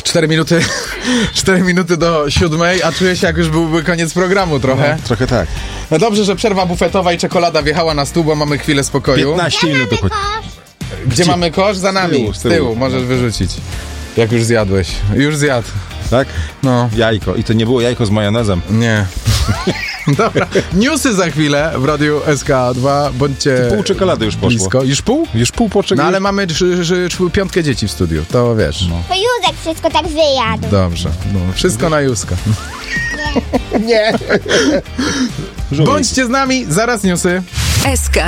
4 minuty do 7, a czuję się, jak już byłby koniec programu trochę. No, trochę tak. No dobrze, że przerwa bufetowa i czekolada wjechała na stół, bo mamy chwilę spokoju. 15 minut do końca. Gdzie mamy kosz? Za nami. Z tyłu. Możesz wyrzucić. Jak już zjadłeś. Już zjadł. Tak? No. Jajko. I to nie było jajko z majonezem. Nie. Dobra. Newsy za chwilę w Radiu SK2. Bądźcie Pół czekolady już poszło. blisko. Już pół? Już pół po No czekolady. ale mamy 5 dzieci w studiu. To wiesz. No. To Józek wszystko tak wyjadł. Dobrze. No, wszystko na Józka. Nie. Bądźcie z nami. Zaraz newsy. SK